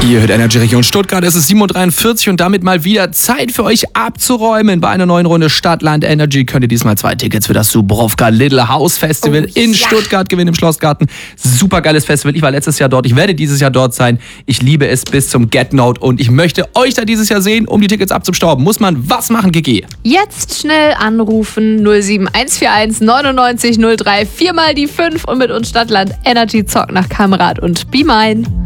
Ihr hört Energy Region Stuttgart, es ist 7:43 Uhr und damit mal wieder Zeit für euch abzuräumen. Bei einer neuen Runde Stadtland Energy könnt ihr diesmal 2 Tickets für das Dubrovka Little House Festival in Stuttgart gewinnen im Schlossgarten. Super geiles Festival, ich war letztes Jahr dort, ich werde dieses Jahr dort sein. Ich liebe es bis zum Get Note und ich möchte euch da dieses Jahr sehen. Um die Tickets abzustauben, muss man was machen, Kiki? Jetzt schnell anrufen 07141 99 03, 4 mal die 5 und mit uns Stadtland Energy zocken nach Kamerad und Be Mine.